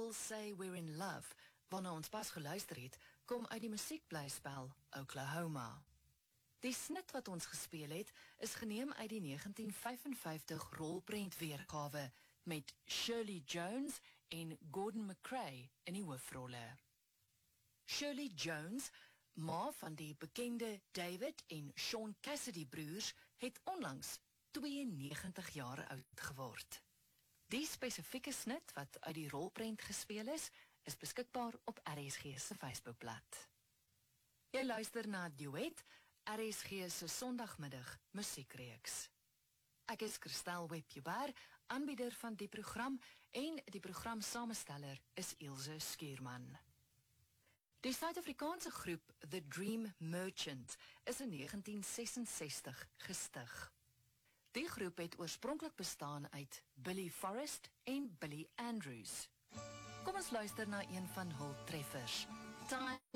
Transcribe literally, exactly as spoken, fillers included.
They'll Say We're in Love, waarna ons pas geluister het, kom uit die musiekblyspel Oklahoma. Die snit wat ons gespeel het, is geneem uit die negentien vyfenvyftig rolprent weergawe met Shirley Jones en Gordon McRae in die hoofrolle. Shirley Jones, ma van die bekende David en Sean Cassidy broers, het onlangs tweeënnegentig jaar oud geword. Die spesifieke snit wat uit die rolprent gespeel is, is beskikbaar op R S G se Facebookblad. Jy luister na Duet, R S G se Sondagmiddag musiekreeks. Ek is Christel Webjuber, aanbieder van die program, en die programsamesteller is Ilse Skuurman. Die Suid-Afrikaanse groep The Dream Merchant is in negentien sesensestig gestig. Die groep het oorspronklik bestaan uit Billy Forrest en Billy Andrews. Kom ons luister na een van hul treffers. Time